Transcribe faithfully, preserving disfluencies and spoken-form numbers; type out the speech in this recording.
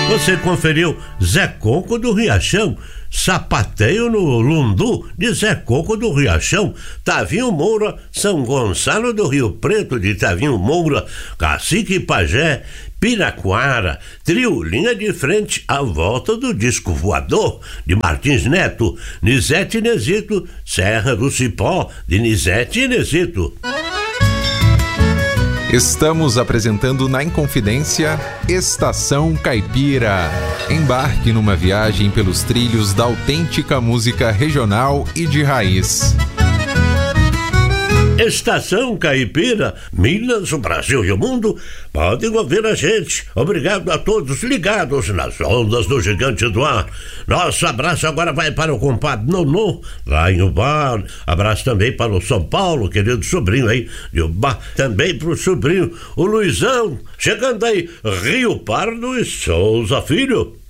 Você conferiu Zé Coco do Riachão, Sapateio no Lundu de Zé Coco do Riachão, Tavinho Moura, São Gonçalo do Rio Preto de Tavinho Moura, Cacique Pajé, Piraquara, Trio Linha de Frente, A Volta do Disco Voador de Martins Neto, Nizete Nezito, Serra do Cipó de Nizete Nezito. Estamos apresentando na Inconfidência Estação Caipira. Embarque numa viagem pelos trilhos da autêntica música regional e de raiz. Estação Caipira, Minas, o Brasil e o mundo podem ouvir a gente. Obrigado a todos ligados nas ondas do Gigante do Ar. Nosso abraço agora vai para o compadre Nonô, lá em Ubá. Abraço também para o São Paulo, querido sobrinho aí de Ubá. Também para o sobrinho, o Luizão, chegando aí, Rio Pardo e Souza Filho.